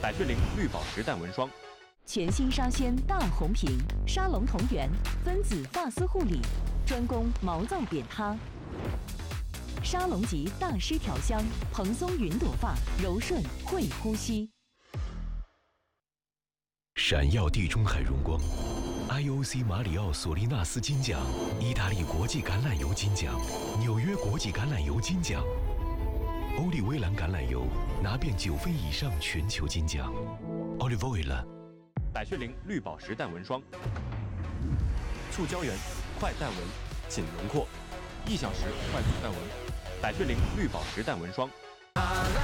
百雀羚绿宝石淡纹霜。 全新沙宣大红瓶，沙龙同源分子发丝护理，专攻毛躁扁塌。沙龙级大师调香，蓬松云朵发，柔顺会呼吸。 闪耀地中海荣光 ，IOC 马里奥索利纳斯金奖，意大利国际橄榄油金奖，纽约国际橄榄油金奖，欧丽威兰橄榄油拿遍9分以上全球金奖。Olive Oil。 百雀羚绿宝石淡纹霜，促胶原，快淡纹，紧轮廓，1小时快速淡纹。百雀羚绿宝石淡纹霜。